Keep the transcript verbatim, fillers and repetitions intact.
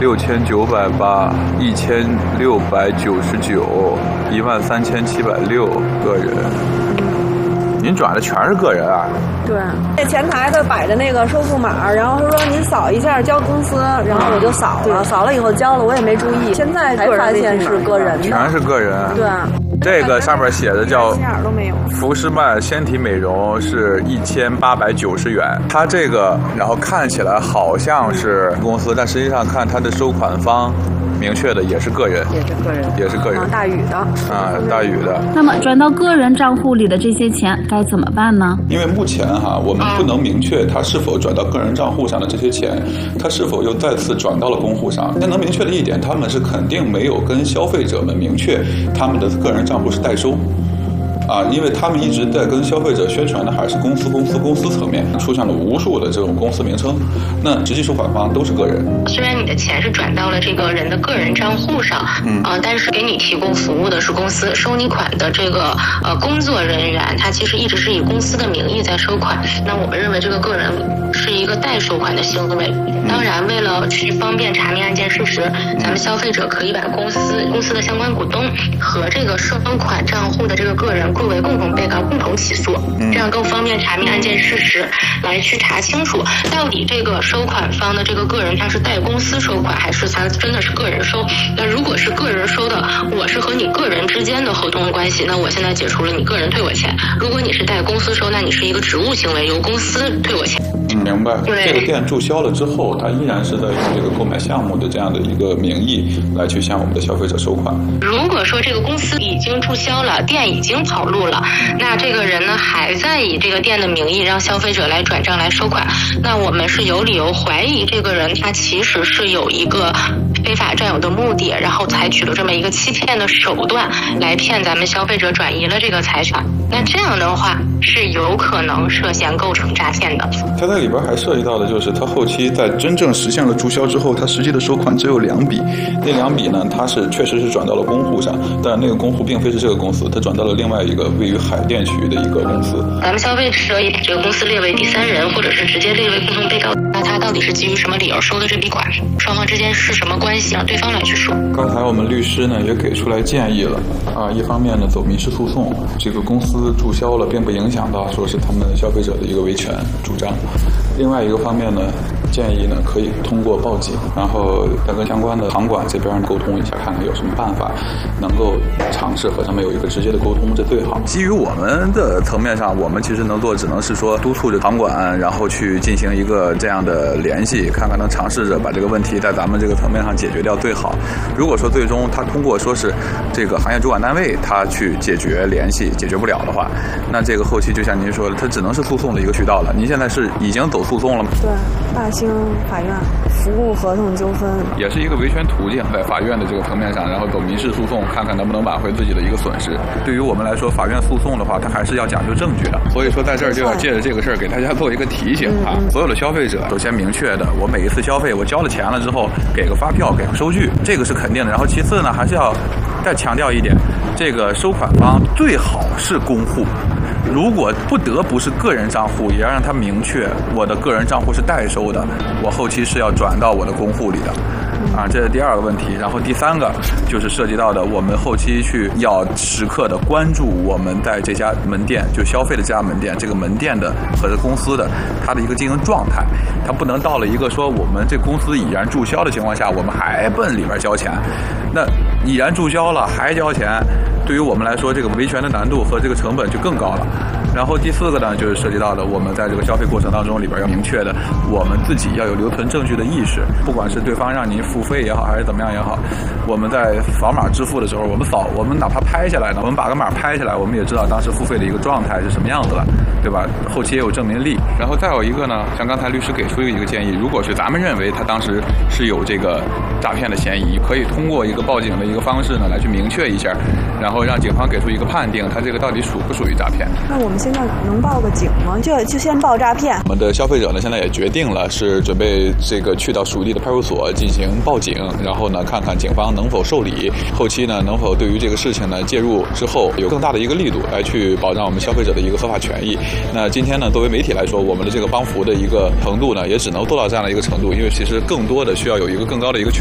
六千九百八、一千六百九十九、一万三千七百六个人。您转的全是个人啊？ 对，这前台的摆着那个收付码，然后他说您扫一下交公司，然后我就扫了，扫了以后交了，我也没注意，现在才发现是个人的， 全是个人。 对， 这个上面写的叫福诗曼纤体美容，是一千八百九十元。它这个然后看起来好像是公司，但实际上看它的收款方明确的也是个人， 也是个人， 也是个人， 啊、大宇的啊，大宇的。 那么转到个人账户里的这些钱该怎么办呢？ 因为目前哈，我们不能明确他是否转到个人账户上的这些钱，他是否又再次转到了公户上。但能明确的一点，他们是肯定没有跟消费者们明确他们的个人账户是代收。啊，因为他们一直在跟消费者宣传的还是公司、公司、公司层面，出现了无数的这种公司名称，那实际收款方都是个人。 虽然你的钱是转到了这个人的个人账户上，嗯，呃，但是给你提供服务的是公司，收你款的这个呃工作人员，他其实一直是以公司的名义在收款。那我们认为这个个人是一个代收款的行为。当然，为了去方便查明案件事实，咱们消费者可以把公司、公司的相关股东和这个收款账户的这个个人作为共同被告共同起诉，这样更方便查明案件事实，来去查清楚到底这个收款方的这个个人他是代公司收款，还是他真的是个人收。那如果是个人收的，我是和你个人之间的合同关系，那我现在解除了你个人退我钱。如果你是代公司收，那你是一个职务行为，由公司退我钱。 嗯，明白。这个店注销了之后，他依然是在用这个购买项目的这样的一个名义来去向我们的消费者收款。 如果说这个公司已经注销了，店已经跑路了，那这个人呢还在以这个店的名义让消费者来转账来收款，那我们是有理由怀疑这个人他其实是有一个非法占有的目的，然后采取了这么一个欺骗的手段来骗咱们消费者转移了这个财产。那这样的话是有可能涉嫌构成诈骗的。 它在里边还涉及到的就是它后期在真正实现了注销之后，它实际的收款只有两笔，那两笔呢它是确实是转到了公户上，但那个公户并非是这个公司，它转到了另外一个位于海淀区域的一个公司。 咱们消费者也把这个公司列为第三人，或者是直接列为共同被告，那他到底是基于什么理由收的这笔款？双方之间是什么关系？让对方来去说。 刚才我们律师呢也给出来建议了啊，一方面呢走民事诉讼，这个公司注销了并不影响到说是他们消费者的一个维权主张。另外一个方面呢，建议呢可以通过报警，然后再跟相关的行管这边沟通一下，看看有什么办法能够尝试和他们有一个直接的沟通，这最好。 基于我们的层面上，我们其实能做只能是说督促着行管，然后去进行一个这样的联系，看看能尝试着把这个问题在咱们这个层面上解决掉最好。如果说最终他通过说是这个行业主管单位他去解决联系解决不了的话，那这个后期就像您说的，它只能是诉讼的一个渠道了。您现在是已经走诉讼了吗？ 对，大兴法院服务合同纠纷也是一个维权途径，在法院的这个层面上，然后走民事诉讼，看看能不能挽回自己的一个损失。对于我们来说，法院诉讼的话，它还是要讲究证据的。所以说，在这儿就要借着这个事儿给大家做一个提醒啊，所有的消费者首先明确的，我每一次消费我交了钱了之后，给个发票，给个收据，这个是肯定的。然后其次呢，还是要再强调一点，这个收款方最好是公户。如果不得不是个人账户，也要让他明确我的个人账户是代收的，我后期是要转到我的公户里的。啊，这是第二个问题。然后第三个就是涉及到的，我们后期去要时刻的关注我们在这家门店就消费的这家门店，这个门店的和这公司的它的一个经营状态，它不能到了一个说我们这公司已然注销的情况下，我们还奔里边交钱。那已然注销了还交钱，对于我们来说，这个维权的难度和这个成本就更高了。然后第四个呢，就是涉及到的，我们在这个消费过程当中里边要明确的，我们自己要有留存证据的意识，不管是对方让您付费也好，还是怎么样也好，我们在扫码支付的时候，我们扫，我们哪怕拍下来呢，我们把个码拍下来，我们也知道当时付费的一个状态是什么样子了，对吧？后期也有证明力。然后再有一个呢，像刚才律师给出一个建议，如果是咱们认为他当时是有这个诈骗的嫌疑，可以通过一个报警的一个方式呢，来去明确一下，然后让警方给出一个判定，他这个到底属不属于诈骗。 那我们现在能报个警吗？就就先报诈骗。 我们的消费者呢，现在也决定了是准备这个去到属地的派出所进行报警，然后呢看看警方能否受理，后期呢能否对于这个事情呢介入之后有更大的一个力度来去保障我们消费者的一个合法权益。那今天呢，作为媒体来说，我们的这个帮扶的一个程度呢，也只能做到这样的一个程度，因为其实更多的需要有一个更高的一个权